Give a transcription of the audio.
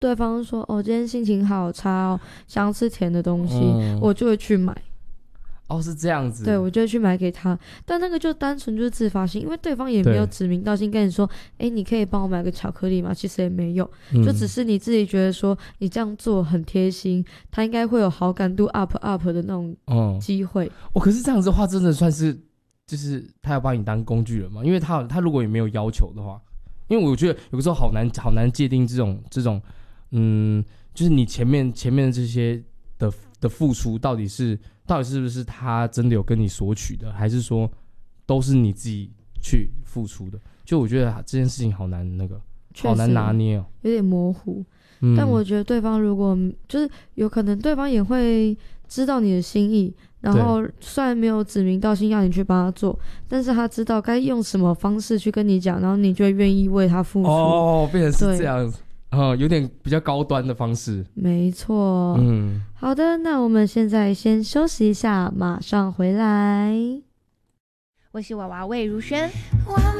对方说今天心情好差想要吃甜的东西，我就会去买。 是这样子。 对，我就会去买给他，但那个就单纯就是自发性，因为对方也没有指名道姓跟你说你可以帮我买个巧克力吗？其实也没有，就只是你自己觉得说你这样做很贴心，他应该会有好感度 up 的那种机会。 可是这样子的话真的算是就是他要把你当工具人吗？因为他如果也没有要求的话，因为我觉得有的时候好难界定这种就是你前面的这些的付出到底是不是他真的有跟你索取的，还是说都是你自己去付出的？就我觉得这件事情好难好难拿捏有点模糊。但我觉得对方如果就是有可能对方也会知道你的心意，然后虽然没有指名道姓要你去帮他做，但是他知道该用什么方式去跟你讲，然后你就会愿意为他付出。 变成是这样子。有点比较高端的方式。 没错。好的，那我们现在先休息一下，马上回来。 我是娃娃魏如萱。